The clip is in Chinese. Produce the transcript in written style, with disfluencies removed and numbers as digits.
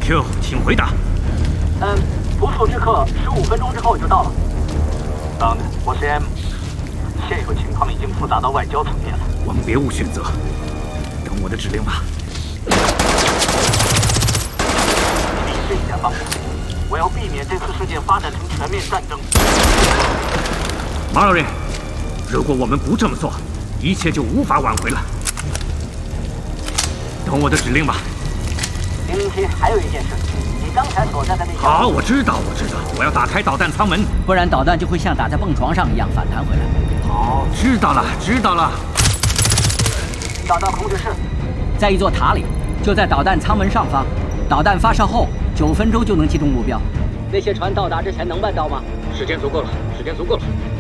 Q， 请回答。 不速之客15分钟之后就到了。我是 M。现有情况已经复杂到外交层面了， 我们别无选择，等我的指令吧。 理智一点帮我，我要避免这次事件发展成全面战争。 马老人，如果我们不这么做，一切就无法挽回了。等我的指令吧。 007，还有一件事，你刚才所在的那…… 好，我知道，我要打开导弹舱门， 不然导弹就会像打在蹦床上一样反弹回来。 好，知道了。 找到控制室， 在一座塔里，就在导弹舱门上方。导弹发射后9分钟就能击中目标。那些船到达之前能办到吗？ 时间足够了。